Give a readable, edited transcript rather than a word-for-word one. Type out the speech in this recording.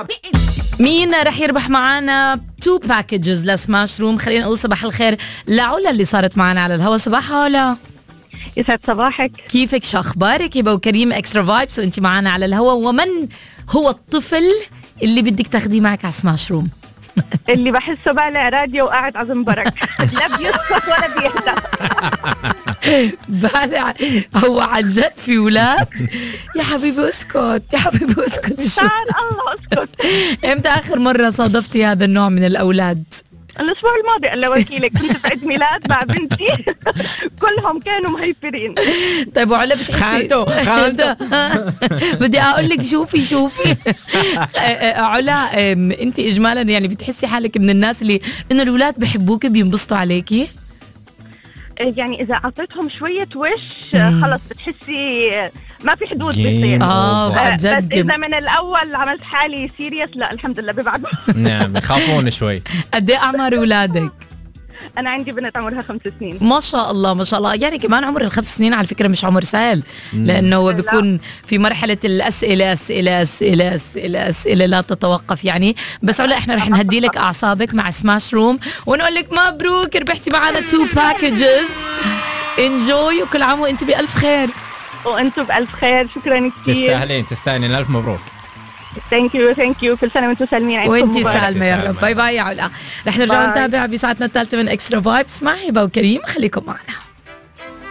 مين رح يربح معانا 2 packages لسماش روم؟ خلينا نقول صباح الخير لعلا اللي صارت معانا على الهوا. صباح علا، يسعد صباحك. كيفك؟ شو اخبارك؟ هبه وكريم اكسترا فايبس وانت معانا على الهوا. ومن هو الطفل اللي بدك تاخديه معك على سماش روم؟ اللي بحسه بالع راديو وقاعد على زنبرك، لا بيسكت ولا بيهدى. بالع هو عن جد في ولاد؟ يا حبيبي اسكت، يا حبيبي اسكت. تعال الله اسكت. امتى اخر مرة صادفتي هذا النوع من الاولاد؟ الاسبوع الماضي الله وكيلك، كنت في عيد ميلاد مع بنتي كلهم كانوا مهيبرين. طيب وعلا بتحسي خالته بدي اقول لك شوفي علا، انت اجمالا يعني بتحسي حالك من الناس اللي انه الاولاد بحبوك بينبسطوا عليكي؟ يعني اذا اعطيتهم شويه وش خلص بتحسي ما في حدود بتصير. عن جد. بس اذا من الاول عملت حالي سيريس لا الحمد لله ببعدوا. نعم يخافون شوي. قد ايه اعمار اولادك؟ انا عندي بنت عمرها 5 سنين. ما شاء الله ما شاء الله. يعني كمان عمر ال5 سنين على فكرة مش عمر سهل، لأنه بيكون في مرحلة الأسئلة أسئلة لا تتوقف يعني. بس علا احنا رح نهدي لك أعصابك مع سماش روم ونقول لك مبروك ربحتي معنا 2 packages. انجوي وكل عام وانت بألف خير. وانتم بألف خير، شكرا كثير. تستاهلين ألف مبروك. ثانك يو كل سنة وانتم سالمين. وانتي سالمة يا رب. باي باي يا علا. رح نرجع نتابع بساعتنا الثالثة من اكسترا فايبس مع هبة وكريم. خليكم معنا.